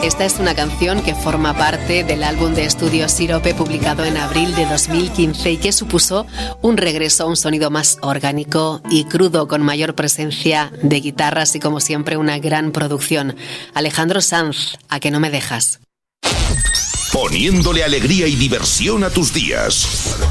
Esta es una canción que forma parte del álbum de estudio Sirope, publicado en abril de 2015 y que supuso un regreso a un sonido más orgánico y crudo, con mayor presencia de guitarras y, como siempre, una gran producción. Alejandro Sanz, ¿A que no me dejas? Poniéndole alegría y diversión a tus días.